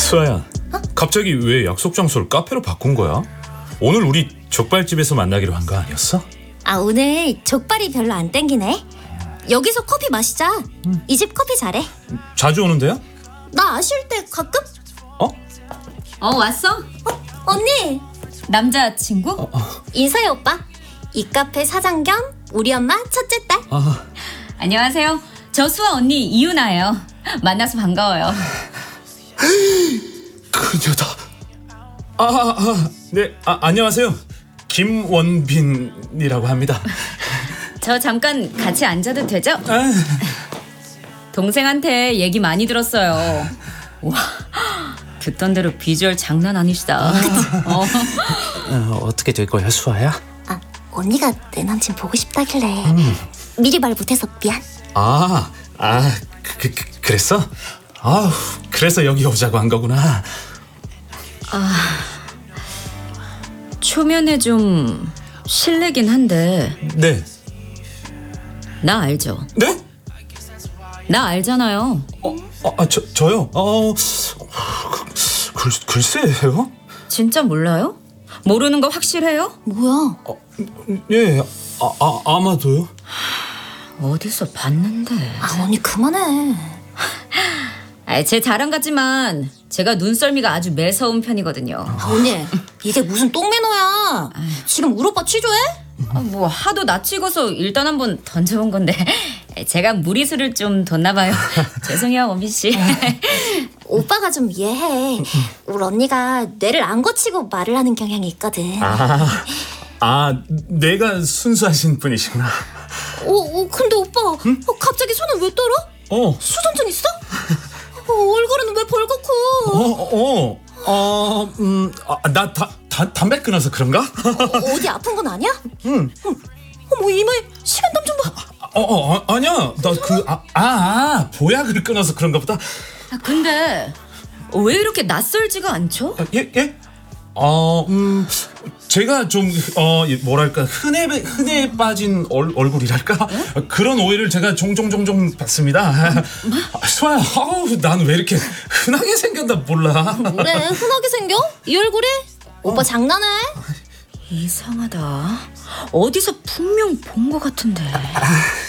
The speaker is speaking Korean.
수아야, 갑자기 왜 약속 장소를 카페로 바꾼 거야? 오늘 우리 족발집에서 만나기로 한 거 아니었어? 아, 오늘 족발이 별로 안 땡기네. 여기서 커피 마시자. 이 집 커피 잘해. 자주 오는데요? 나 아쉬울 때 가끔? 왔어? 언니! 남자친구? 인사해, 오빠. 이 카페 사장 겸 우리 엄마 첫째 딸. 안녕하세요. 저 수아 언니 이유나예요. 만나서 반가워요. 그녀다. 네, 안녕하세요. 김원빈이라고 합니다. 저 잠깐 같이 앉아도 되죠? 동생한테 얘기 많이 들었어요. 와, 듣던 대로 비주얼 장난 아니시다. 어떻게 될 거야, 수아야? 아, 언니가 내 남친 보고 싶다길래 미리 말 못해서 미안. 그랬어? 그래서 여기 오자고 한 거구나. 초면에 좀 실례긴 한데 네. 나 알죠? 네? 나 알잖아요. 저요? 글쎄요? 진짜 몰라요? 모르는 거 확실해요? 뭐야? 예, 아마도요. 어디서 봤는데. 아, 언니 그만해. 제 자랑 같지만 제가 눈썰미가 아주 매서운 편이거든요. 아, 언니 이게 무슨 똥매너야. 지금 우리 오빠 취조해? 뭐 하도 낯익어서 일단 한번 던져본 건데 제가 무리수를 좀 뒀나 봐요. 죄송해요, 원빈 씨. 오빠가 좀 이해해. 우리 언니가 뇌를 안 거치고 말을 하는 경향이 있거든. 내가 순수하신 분이시구나. 근데 오빠 갑자기 손을 왜 떨어? 수전증 있어? 얼굴은 왜 벌겋고? 나 담배 끊어서 그런가? 어디 아픈 건 아니야? 응. 어머, 이마에 식은땀 좀 봐. 아니야. 나 보약을 끊어서 그런가 보다. 근데 왜 이렇게 낯설지가 않죠? 예? 제가 좀 뭐랄까 흔해 빠진 얼굴이랄까 그런 오해를 제가 종종 받습니다. 수아야, 난 왜 이렇게 흔하게 생겼나 몰라. 그래, 흔하게 생겨? 이 얼굴에? 오빠 장난해? 이상하다. 어디서 분명 본 것 같은데.